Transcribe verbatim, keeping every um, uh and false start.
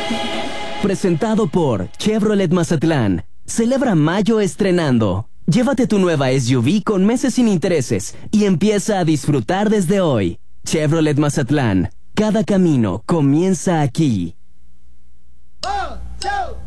Presentado por Chevrolet Mazatlán. Celebra mayo estrenando. Llévate tu nueva S U V con meses sin intereses y empieza a disfrutar desde hoy. Chevrolet Mazatlán. Cada camino comienza aquí. One, two.